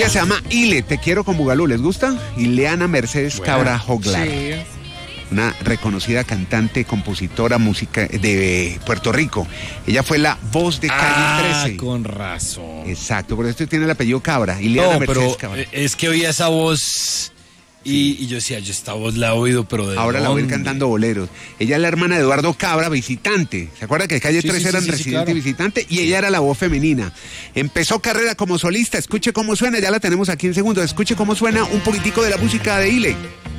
Ella se llama Ile, Te quiero con Bugalú, ¿les gusta? Ileana Mercedes Cabra Joglar. Sí. Una reconocida cantante, compositora, música de Puerto Rico. Ella fue la voz de Calle 13. Con razón. Exacto, por eso tiene el apellido Cabra, Ileana Mercedes pero Cabra. es que oía esa voz y yo decía, yo esta voz la he oído, pero ¿de Ahora la voy a ir dónde? cantando boleros. Ella es la hermana de Eduardo Cabra, visitante. ¿Se acuerda que Calle Sí, 13 sí, eran sí, sí, residente claro. y visitante? Y ella era la voz femenina. Empezó carrera como solista. Escuche cómo suena, ya la tenemos aquí en segundos. Escuche cómo suena un poquitico de la música de Ile.